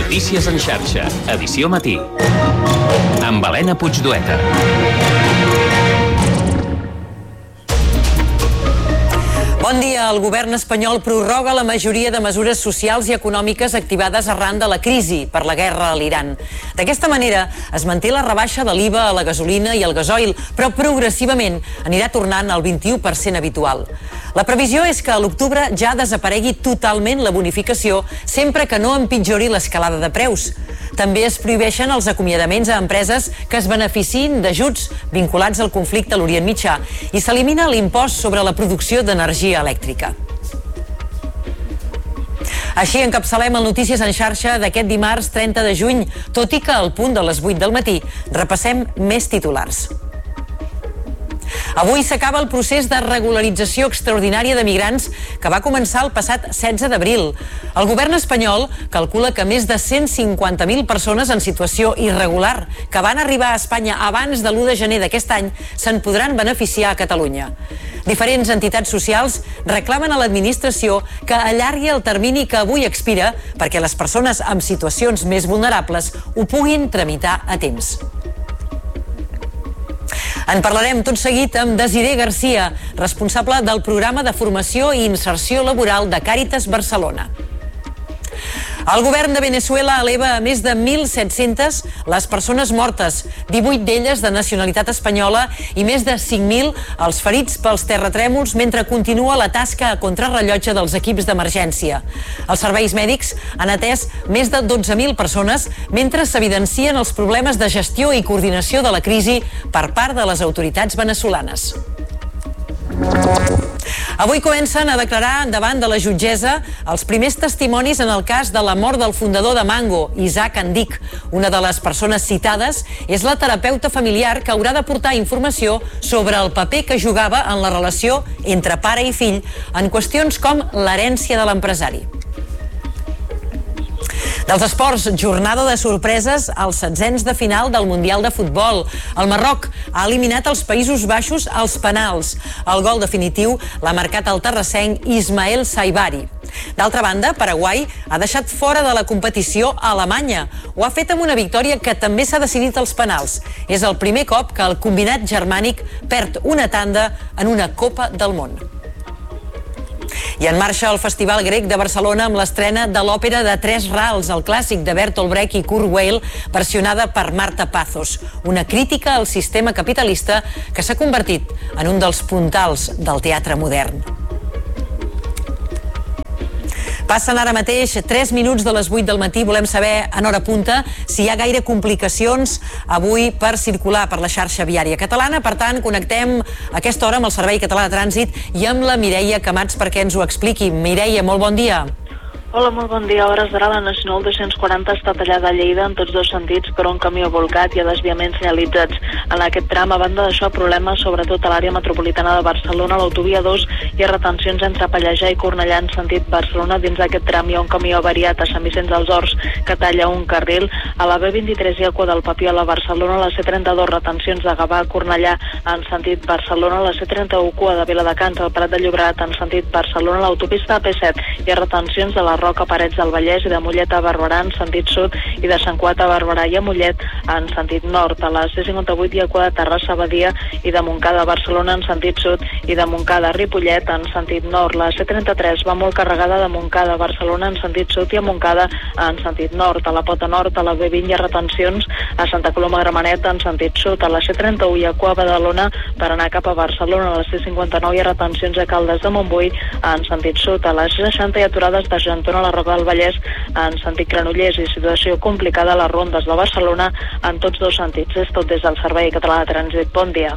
Notícies en xarxa, edició matí. Amb Helena Puigdueta. Bon dia. El govern espanyol prorroga la majoria de mesures socials i econòmiques activades arran de la crisi per la guerra a l'Iran. D'aquesta manera, es manté la rebaixa de l'IVA a la gasolina i al gasoil, però progressivament anirà tornant al 21% habitual. La previsió és que a l'octubre ja desaparegui totalment la bonificació, sempre que no empitjori l'escalada de preus. També es prohibeixen els acomiadaments a empreses que es beneficiïn d'ajuts vinculats al conflicte a l'Orient Mitjà i s'elimina l'impost sobre la producció d'energia elèctrica. Així encapçalem el Notícies en xarxa d'aquest dimarts 30 de juny, tot i que al punt de les 8 del matí repassem més titulars. Avui s'acaba el procés de regularització extraordinària de migrants que va començar el passat 16 d'abril. El govern espanyol calcula que més de 150.000 persones en situació irregular que van arribar a Espanya abans de l'1 de gener d'aquest any se'n podran beneficiar a Catalunya. Diferents entitats socials reclamen a l'administració que allargui el termini que avui expira perquè les persones amb situacions més vulnerables ho puguin tramitar a temps. En parlarem tot seguit amb Desiré Garcia, responsable del programa de formació i inserció laboral de Càritas Barcelona. El govern de Veneçuela eleva a més de 1.700 les persones mortes, 18 d'elles de nacionalitat espanyola i més de 5.000 els ferits pels terratrèmols mentre continua la tasca a contrarrellotge dels equips d'emergència. Els serveis mèdics han atès més de 12.000 persones mentre s'evidencien els problemes de gestió i coordinació de la crisi per part de les autoritats veneçolanes. Avui comencen a declarar davant de la jutgessa els primers testimonis en el cas de la mort del fundador de Mango, Isaac Andic. Una de les persones citades és la terapeuta familiar que haurà d'aportar informació sobre el paper que jugava en la relació entre pare i fill en qüestions com l'herència de l'empresari. Dels esports, jornada de sorpreses als setzents de final del Mundial de Futbol. El Marroc ha eliminat els Països Baixos als penals. El gol definitiu l'ha marcat el terrassenc Ismael Saibari. D'altra banda, Paraguai ha deixat fora de la competició a Alemanya. Ho ha fet amb una victòria que també s'ha decidit als penals. És el primer cop que el combinat germànic perd una tanda en una Copa del Món. I en marxa el Festival Grec de Barcelona amb l'estrena de l'òpera de Tres Rals, el clàssic de Bertolt Brecht i Kurt Weill, versionada per Marta Pazos. Una crítica al sistema capitalista que s'ha convertit en un dels puntals del teatre modern. Passen ara mateix 3 minuts de les 8 del matí. Volem saber, en hora punta, si hi ha gaire complicacions avui per circular per la xarxa viària catalana. Per tant, connectem a aquesta hora amb el Servei Català de Trànsit i amb la Mireia Camats perquè ens ho expliqui. Mireia, molt bon dia. Hola, molt bon dia. A hores d'ara la Nacional 240 està tallada a Lleida en tots dos sentits per un camió volcat i a desviaments senyalitzats. En aquest tram, a banda d'això, problemes sobretot a l'àrea metropolitana de Barcelona, l'autovia 2 i retencions entre Pallejà i Cornellà en sentit Barcelona. Dins d'aquest tram hi ha un camió avariat a Sant Vicenç dels Horts que talla un carril. A la B23 hi ha cua del Papiol a Barcelona, la C32 retencions de Gavà a Cornellà en sentit Barcelona, la C31 cua de Viladecans al Prat de Llobregat en sentit Barcelona, l'autopista AP7 hi ha retencions de la Roca, Parets del Vallès i de Mollet a Barberà en sentit sud i de Sant Cugat a Barberà i a Mollet en sentit nord. A la C58 hi ha cua de Terrassa a Badia i de Montcada a Barcelona en sentit sud i de Montcada a Ripollet en sentit nord. La C33 va molt carregada de Montcada a Barcelona en sentit sud i a Montcada en sentit nord. A la Pota Nord, a la B20 hi ha retencions a Santa Coloma Gramenet en sentit sud. A la C31 hi ha cua a Badalona per anar cap a Barcelona. A la C59 hi ha retencions a Caldes de Montbui en sentit sud. A la C60 hi ha aturades d'Argentona a la Roca del Vallès en sentit Granollers i situació complicada a les rondes de Barcelona en tots dos sentits. És tot des del Servei Català de Trànsit. Bon dia.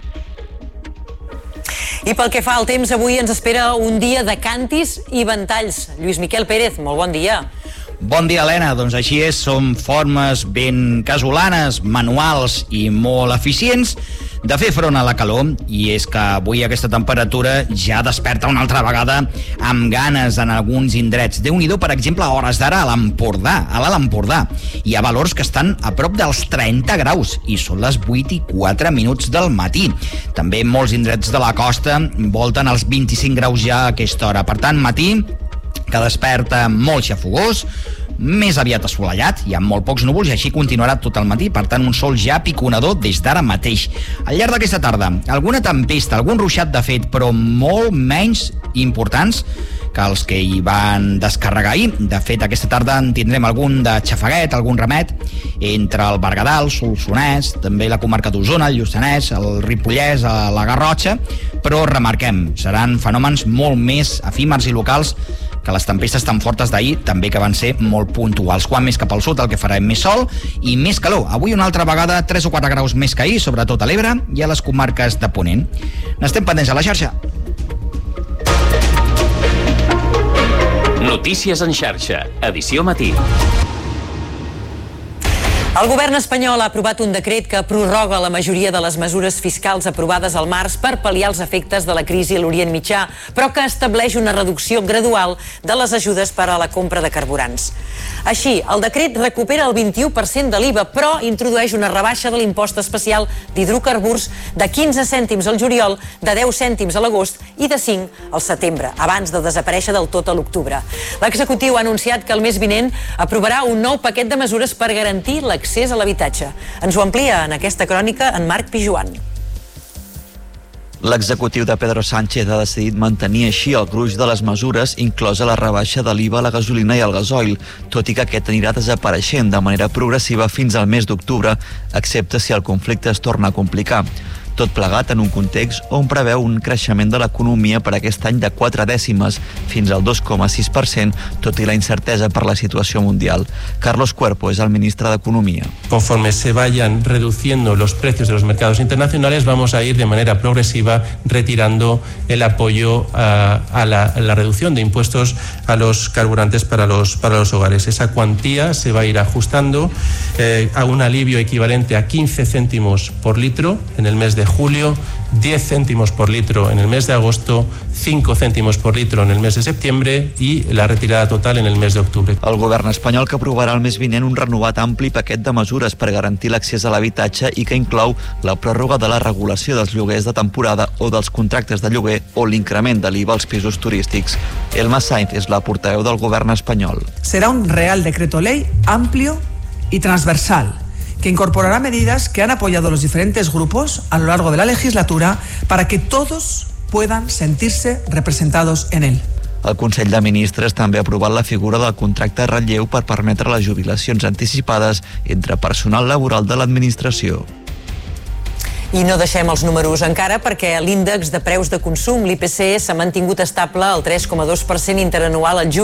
I pel que fa al temps, avui ens espera un dia de càntirs i ventalls. Lluís Miquel Pérez, molt bon dia. Bon dia, Helena. Doncs així és, són formes ben casolanes, manuals i molt eficients de fer front a la calor, i és que avui aquesta temperatura ja desperta una altra vegada amb ganes en alguns indrets. Déu-n'hi-do, per exemple, a hores d'ara a l'Empordà, a l'Alt Empordà. Hi ha valors que estan a prop dels 30 graus i són les 8:04 del matí. També molts indrets de la costa volten els 25 graus ja a aquesta hora. Per tant, matí que desperta molt xafogós, més aviat assolellat, hi ha molt pocs núvols i així continuarà tot el matí, per tant un sol ja piconador des d'ara mateix. Al llarg d'aquesta tarda, alguna tempesta, algun ruixat de fet, però molt menys importants que els que hi van descarregar ahir. De fet, aquesta tarda en tindrem algun de xafaguet, algun remet, entre el Berguedà, el Solsonès, també la comarca d'Osona, el Lluçanès, el Ripollès, la Garrotxa, però remarquem, seran fenòmens molt més efímers i locals que les tempestes tan fortes d'ahir, també que van ser molt puntuals. Quan més cap al sud, el que farà més sol i més calor. Avui una altra vegada 3 o 4 graus més que ahir, sobretot a l'Ebre i a les comarques de Ponent. N'estem pendents a la xarxa. Notícies en xarxa, edició matí. El govern espanyol ha aprovat un decret que prorroga la majoria de les mesures fiscals aprovades al març per pal·liar els efectes de la crisi a l'Orient Mitjà, però que estableix una reducció gradual de les ajudes per a la compra de carburants. Així, el decret recupera el 21% de l'IVA, però introdueix una rebaixa de l'impost especial d'hidrocarburs de 15 cèntims al juliol, de 10 cèntims a l'agost i de 5 al setembre, abans de desaparèixer del tot a l'octubre. L'executiu ha anunciat que el mes vinent aprovarà un nou paquet de mesures per garantir l'accés a l'habitatge. Ens ho amplia en aquesta crònica en Marc Pijuan. L'executiu de Pedro Sánchez ha decidit mantenir així el gruix de les mesures, inclosa la rebaixa de l'IVA a la gasolina i al gasoil, tot i que aquest anirà desapareixent de manera progressiva fins al mes d'octubre, excepte si el conflicte es torna a complicar. Tot plegat en un context on preveu un creixement de l'economia per aquest any de 4 dècimes, fins al 2,6%, tot i la incertesa per la situació mundial. Carlos Cuerpo es el ministre d'Economia. Conforme se vayan reduciendo los precios de los mercados internacionales, vamos a ir de manera progresiva retirando el apoyo a la reducción de impuestos a los carburantes para los hogares. Esa cuantía se va a ir ajustando a un alivio equivalente a 15 céntimos por litro en el mes de julio, 10 céntimos por litro en el mes de agosto, 5 cèntims per litre en el mes de setembre i la retirada total en el mes d'octubre. El govern espanyol que aprovarà el mes vinent un renovat ampli paquet de mesures per garantir l'accés a l'habitatge i que inclou la pròrroga de la regulació dels lloguers de temporada o dels contractes de lloguer o l'increment de l'IVA als pisos turístics. Elma Sainz és la portaveu del govern espanyol. Será un Real Decreto Ley amplio y transversal, que incorporará medidas que han apoyado los diferentes grupos a lo largo de la legislatura para que todos puedan sentirse representados en él. El Consell de Ministres també ha aprovat la figura del contracte relleu per permetre les jubilacions anticipades entre personal laboral de l'administració. I no deixem els números encara perquè l'índex de preus de consum, l'IPC, s'ha mantingut estable al 3,2% interanual al juny.